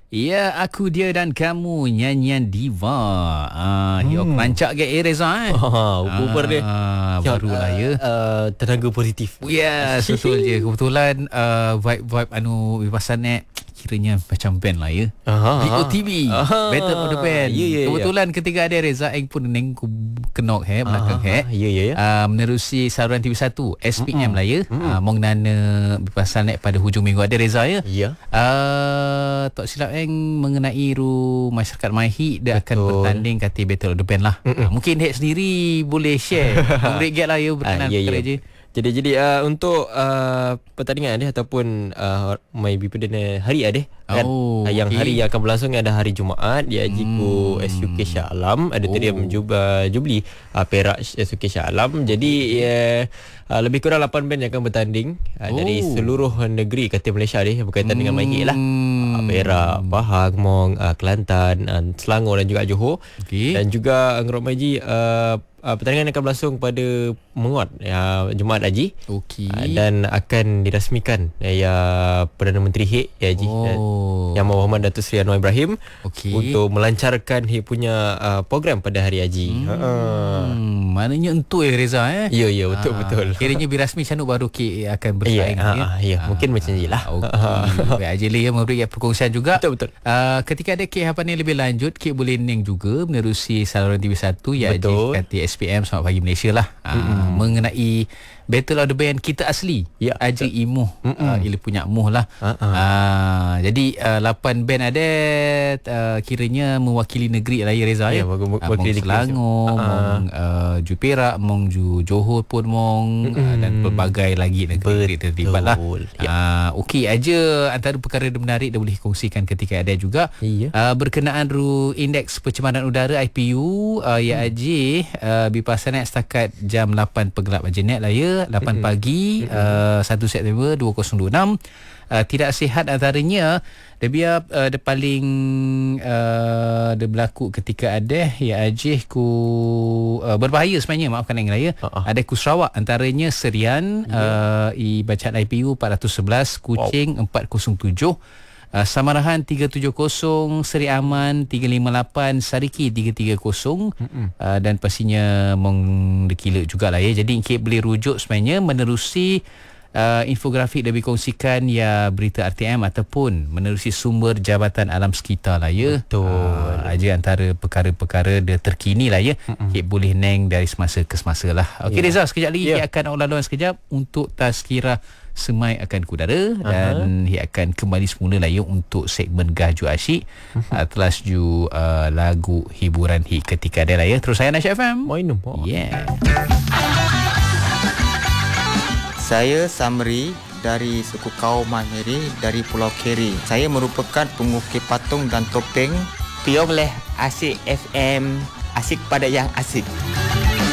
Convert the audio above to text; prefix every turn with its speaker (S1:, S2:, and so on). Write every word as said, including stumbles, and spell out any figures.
S1: Ya, aku, dia dan kamu, nyanyian diva. Ah, hmm. Yo rancak ke eh, Reza eh.
S2: Ha, uber dia.
S1: Ah, barulah ya.
S2: Uh, tenaga positif.
S1: Ya, yes, betul je. Kebetulan uh, vibe-vibe anu Vipasan net kiranya macam band lah ya. B O T B, Battle of the Band.
S2: Yeah, yeah,
S1: Kebetulan
S2: yeah.
S1: ketika ada Reza Eng pun neng kenok he belakang he.
S2: Ya ya ya.
S1: Uh, menerusi saluran T V satu S P M mm-hmm. lah ya. Mm-hmm. Uh, mong nana Vipasan net pada hujung minggu ada Reza ya.
S2: Ya.
S1: Uh, tak silap Eng mengenai ru masyarakat Mahi dia akan bertanding kata Battle of the Band lah. Uh, mungkin Hek sendiri boleh share. Memberi gap lah ya berkenan
S2: uh, yeah, yeah.
S1: je.
S2: Jadi jadi uh, untuk uh, pertandingan dia ataupun uh, mai bipedana hari ada kan
S1: oh,
S2: uh, yang
S1: okay.
S2: hari yang akan berlangsung ada hari Jumaat di Ajiku hmm. S U K Shah Alam ada oh. Auditorium Juba Jubli uh, Perak S U K Shah Alam. Jadi uh, uh, lebih kurang lapan band yang akan bertanding uh, oh. dari seluruh negeri kata Malaysia ni berkaitan hmm. dengan Mahi lah. Uh, Perak, Pahang, Mong, uh, Kelantan, uh, Selangor dan juga Johor. Okay. Dan juga Ngerok Maji uh, Uh, pertandingan akan berlangsung pada Menguat uh, Jumaat Haji.
S1: Okey.
S2: Uh, dan akan dirasmikan uh, ya Perdana Menteri Hek ya Haji oh. Yang Muhammad Datuk Seri Anwar Ibrahim okay. untuk melancarkan Hek punya uh, program pada hari Haji.
S1: Hmm. Uh. Maknanya entuk ya Reza eh.
S2: Ya ya betul uh, betul.
S1: Kiranya birasmi canuk baru K akan bersaing
S2: ya.
S1: ya.
S2: Uh, ya uh, mungkin uh, macam inilah.
S1: Okey. Baik Ajeli ya memberi perkongsian juga.
S2: Betul betul.
S1: Uh, ketika ada K apa ni lebih lanjut K boleh neng juga menerusi saluran T V satu ya Haji kata S P M Selamat Pagi Malaysia lah mm-hmm. uh, mengenai Battle of the Band kita asli ya, Haji Imuh mm-hmm. uh, Ila punya muh lah uh-huh. uh, jadi uh, lapan band ada uh, kiranya mewakili negeri lah ya Reza ya, ya? Uh, mewakili Mong Selangor uh-huh. Mong uh, Ju Perak Mong Ju Johor pun Mong mm-hmm. uh, dan pelbagai lagi negeri terlibat lah ya. uh, Okey aja antara perkara menarik dah boleh kongsikan ketika ada juga ya. uh, berkenaan ru indeks pencemaran udara I P U uh, ya Haji uh, Vipasan net setakat jam lapan pergelap Ajenet lah ya lapan mm-hmm. pagi uh, satu September dua ribu dua puluh enam uh, tidak sihat antaranya dia biar uh, dia paling uh, dia berlaku ketika ada ya Ajih ku uh, berbahaya sebenarnya maafkan yang raya uh-uh. ada ku Sarawak antaranya Serian yeah. uh, i bacaan I P U empat ratus sebelas Kuching wow. empat kosong tujuh Uh, Samarahan tiga tujuh kosong, Seri Aman tiga lima lapan, Sariki tiga tiga kosong uh, dan pastinya mengdekila jugalah ya. Jadi Encik boleh rujuk sebenarnya menerusi uh, infografik lebih kongsikan ya berita R T M ataupun menerusi sumber Jabatan Alam Sekitar lah ya.
S2: Betul.
S1: Uh, aja antara perkara-perkara dia terkini lah ya. Encik boleh neng dari semasa ke semasa lah. Okey yeah. Reza, sekejap lagi yeah. akan laluan sekejap untuk tazkirah Semai akan kudara dan ia uh-huh. akan kembali semula lah ya untuk segmen Gaju Asyik uh-huh. uh, telah setuju uh, lagu hiburan hit ketika ada lah ya. Terus saya Nasyid F M.
S2: Main
S1: yeah.
S3: Saya Samri dari suku kaum Mahmiri dari Pulau Keri. Saya merupakan pengukir patung dan topeng. Piong leh Asyik F M, asyik pada yang asyik.